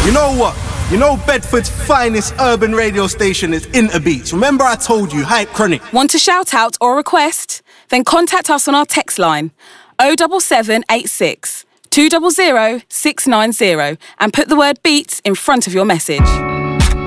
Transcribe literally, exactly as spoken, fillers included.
You know what? You know Bedford's finest urban radio station is Interbeats. Remember I told you, Hype Chronic. Want to shout out or request? Then contact us on our text line oh seven seven eight six, two zero zero, six nine zero and put the word beats in front of your message.